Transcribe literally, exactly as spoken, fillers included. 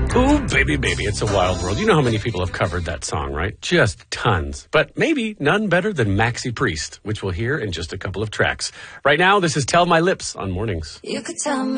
Ooh, baby, baby, it's a wild world. You know how many people have covered that song, right? Just tons. But maybe none better than Maxi Priest, which we'll hear in just a couple of tracks. Right now, this is Tell My Lips on Mornings. You could tell my